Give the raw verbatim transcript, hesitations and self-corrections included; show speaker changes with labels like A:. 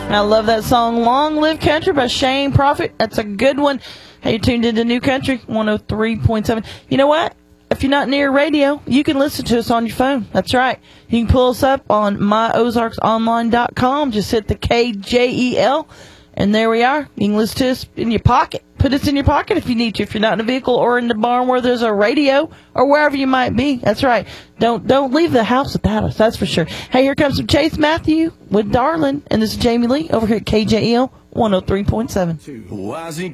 A: I love that song, Long Live Country by Shane Prophet. That's a good one. Hey, you're tuned into New Country, one oh three point seven. You know what? If you're not near radio, you can listen to us on your phone. That's right. You can pull us up on my ozarks online dot com. Just hit the K J E L, and there we are. You can listen to us in your pocket. Put us in your pocket if you need to, if you're not in a vehicle or in the barn where there's a radio or wherever you might be. That's right. Don't don't leave the house without us. That's for sure. Hey, here comes some Chase Matthew with Darlin', and this is Jamie Lee over here at K J E L one oh three point seven.